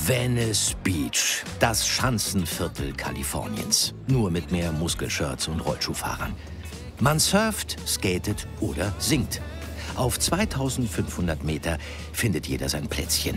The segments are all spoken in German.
Venice Beach, das Schanzenviertel Kaliforniens. Nur mit mehr Muskelshirts und Rollschuhfahrern. Man surft, skatet oder singt. Auf 2500 Meter findet jeder sein Plätzchen.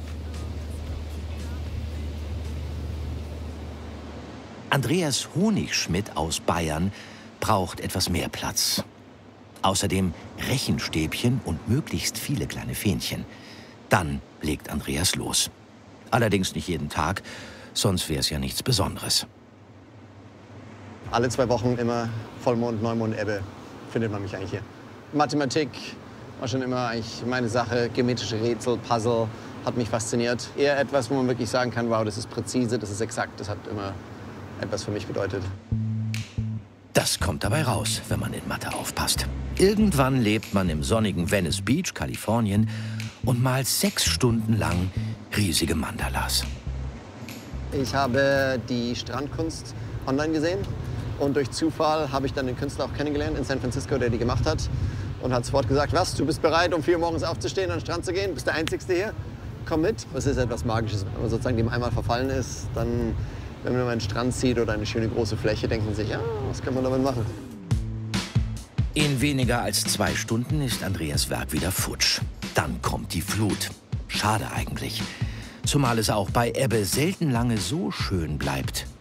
Andreas Honigschmidt aus Bayern braucht etwas mehr Platz. Außerdem Rechenstäbchen und möglichst viele kleine Fähnchen. Dann legt Andreas los. Allerdings nicht jeden Tag, sonst wäre es ja nichts Besonderes. Alle 2 Wochen immer Vollmond, Neumond, Ebbe findet man mich eigentlich hier. Mathematik war schon immer eigentlich meine Sache. Geometrische Rätsel, Puzzle hat mich fasziniert. Eher etwas, wo man wirklich sagen kann, wow, das ist präzise, das ist exakt. Das hat immer etwas für mich bedeutet. Das kommt dabei raus, wenn man in Mathe aufpasst. Irgendwann lebt man im sonnigen Venice Beach, Kalifornien, und malt 6 Stunden lang riesige Mandalas. Ich habe die Strandkunst online gesehen und durch Zufall habe ich dann den Künstler auch kennengelernt in San Francisco, der die gemacht hat. Und hat sofort gesagt, was, du bist bereit, um 4 Uhr morgens aufzustehen, an den Strand zu gehen? Bist der Einzige hier? Komm mit. Das ist etwas Magisches. Wenn man sozusagen dem einmal verfallen ist, dann, wenn man einen Strand sieht oder eine schöne große Fläche, denkt man sich, ja, was kann man damit machen? In weniger als 2 Stunden ist Andreas Werk wieder futsch. Dann kommt die Flut. Schade eigentlich. Zumal es auch bei Ebbe selten lange so schön bleibt.